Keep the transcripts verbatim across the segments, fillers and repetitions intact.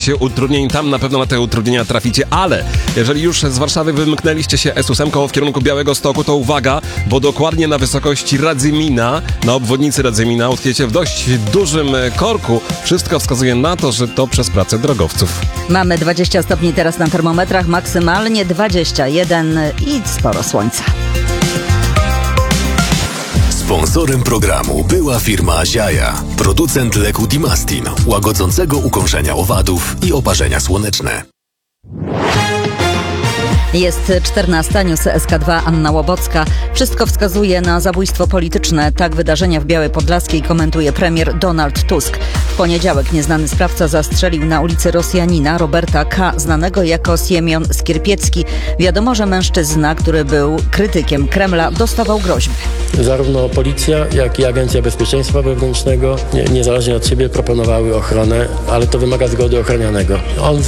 szukacie utrudnień, tam na pewno na te utrudnienia traficie, ale jeżeli już z Warszawy wymknęliście się S ósem w kierunku Białegostoku, to uwaga, bo dokładnie na wysokości Radzymina, na obwodnicy Radzymina utkniecie w dość dużym korku. Wszystko wskazuje na to, że to przez pracę drogowców. Mamy dwadzieścia stopni teraz na termometrach, maksymalnie dwadzieścia jeden i sporo słońca. Sponsorem programu była firma Ziaja, producent leku Dimastin, łagodzącego ukąszenia owadów i oparzenia słoneczne. Jest czternasta, news S K dwa, Anna Łobocka. Wszystko wskazuje na zabójstwo polityczne. Tak wydarzenia w Białej Podlaskiej komentuje premier Donald Tusk. W poniedziałek nieznany sprawca zastrzelił na ulicy Rosjanina Roberta K., znanego jako Siemion Skierpiecki. Wiadomo, że mężczyzna, który był krytykiem Kremla, dostawał groźby. Zarówno policja, jak i Agencja Bezpieczeństwa Wewnętrznego nie, niezależnie od siebie proponowały ochronę, ale to wymaga zgody ochronianego. On z,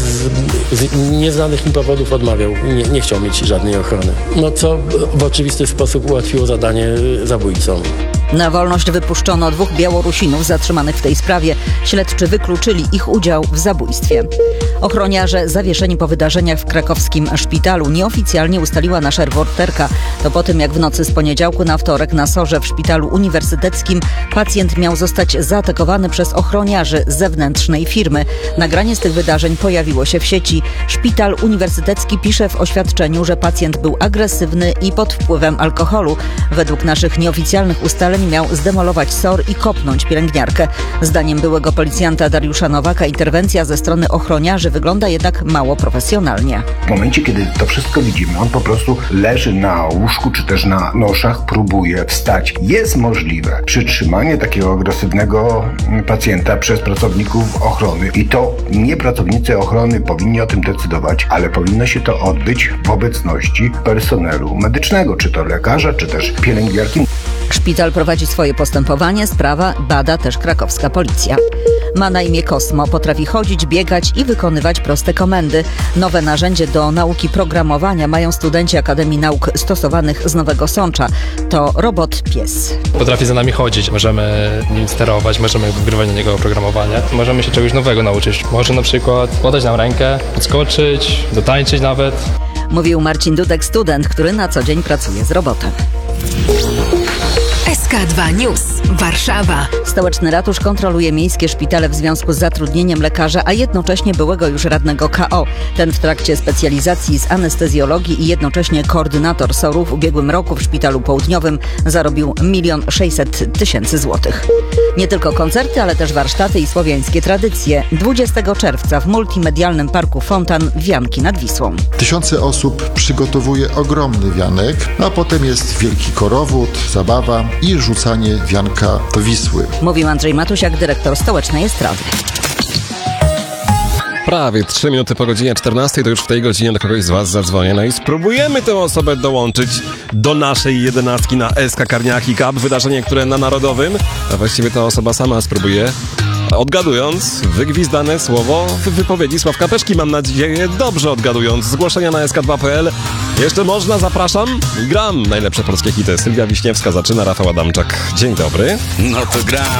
z nieznanych mi powodów odmawiał. Nie, nie chciał mieć żadnej ochrony. No co w oczywisty sposób ułatwiło zadanie zabójcom. Na wolność wypuszczono dwóch Białorusinów zatrzymanych w tej sprawie. Śledczy wykluczyli ich udział w zabójstwie. Ochroniarze zawieszeni po wydarzeniach w krakowskim szpitalu. Nieoficjalnie ustaliła nasza reporterka. To po tym, jak w nocy z poniedziałku na wtorek na Sorze w szpitalu uniwersyteckim pacjent miał zostać zaatakowany przez ochroniarzy z zewnętrznej firmy. Nagranie z tych wydarzeń pojawiło się w sieci. Szpital uniwersytecki pisze w oświadczeniu, że pacjent był agresywny i pod wpływem alkoholu. Według naszych nieoficjalnych ustaleń miał zdemolować SOR i kopnąć pielęgniarkę. Zdaniem byłego policjanta Dariusza Nowaka interwencja ze strony ochroniarzy wygląda jednak mało profesjonalnie. W momencie, kiedy to wszystko widzimy, on po prostu leży na łóżku czy też na noszach, próbuje wstać. Jest możliwe przytrzymanie takiego agresywnego pacjenta przez pracowników ochrony i to nie pracownicy ochrony powinni o tym decydować, ale powinno się to odbyć w obecności personelu medycznego, czy to lekarza, czy też pielęgniarki. Szpital prowadzi swoje postępowanie, sprawa bada też krakowska policja. Ma na imię Kosmo, potrafi chodzić, biegać i wykonywać proste komendy. Nowe narzędzie do nauki programowania mają studenci Akademii Nauk Stosowanych z Nowego Sącza. To robot pies. Potrafi za nami chodzić, możemy nim sterować, możemy wgrywać na niego oprogramowanie. Możemy się czegoś nowego nauczyć. Może na przykład podać nam rękę, podskoczyć, dotańczyć nawet. Mówił Marcin Dudek, student, który na co dzień pracuje z robotem. S K dwa News, Warszawa. Stołeczny ratusz kontroluje miejskie szpitale w związku z zatrudnieniem lekarza, a jednocześnie byłego już radnego K O. Ten w trakcie specjalizacji z anestezjologii i jednocześnie koordynator SOR-u w ubiegłym roku w Szpitalu Południowym zarobił milion sześćset tysięcy złotych. Nie tylko koncerty, ale też warsztaty i słowiańskie tradycje. dwudziestego czerwca w multimedialnym parku Fontan wianki nad Wisłą. Tysiące osób przygotowuje ogromny wianek, a potem jest wielki korowód, zabawa i rzucanie wianka do Wisły. Mówił Andrzej Matusiak, dyrektor stołecznej estrady. Prawie trzy minuty po godzinie czternastej, to już w tej godzinie do kogoś z was zadzwonię. No i spróbujemy tę osobę dołączyć do naszej jedenastki na S K Karniaki Cup. Wydarzenie, które na Narodowym, a właściwie ta osoba sama spróbuje, odgadując wygwizdane słowo w wypowiedzi Sławka Peszki. Mam nadzieję, dobrze odgadując. Zgłoszenia na S K dwa kropka P L. Jeszcze można, zapraszam i gram. Najlepsze polskie hity. Sylwia Wiśniewska zaczyna, Rafał Adamczak. Dzień dobry. No to gram.